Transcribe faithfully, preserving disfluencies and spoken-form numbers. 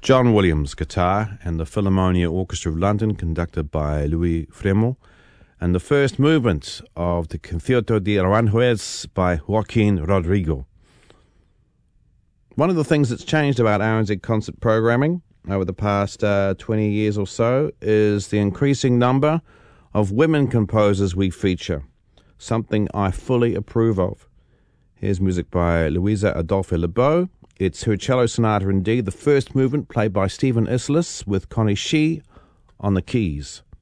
John Williams, guitar, and the Philharmonia Orchestra of London, conducted by Louis Fremel, and the first movement of the Concierto de Aranjuez by Joaquin Rodrigo. One of the things that's changed about R N Z concert programming over the past uh, twenty years or so is the increasing number of women composers we feature, something I fully approve of. Here's music by Luisa Adolphe Lebeau. It's her cello sonata in D, the first movement played by Stephen Isles with Connie Shee on the keys.